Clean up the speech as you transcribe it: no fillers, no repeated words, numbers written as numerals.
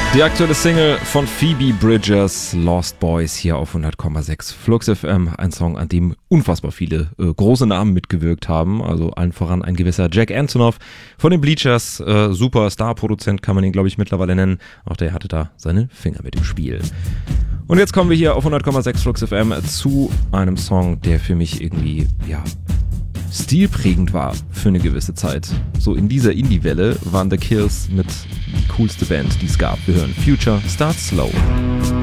Die aktuelle Single von Phoebe Bridgers, Lost Boys, hier auf 100,6 Flux FM. Ein Song, an dem unfassbar viele große Namen mitgewirkt haben. Also allen voran ein gewisser Jack Antonoff von den Bleachers. Super Star-Produzent kann man ihn, glaube ich, mittlerweile nennen. Auch der hatte da seine Finger mit im Spiel. Und jetzt kommen wir hier auf 100,6 Flux FM zu einem Song, der für mich irgendwie, stilprägend war für eine gewisse Zeit. So in dieser Indie-Welle waren The Kills mit die coolste Band, die es gab. Wir hören Future Start Slow.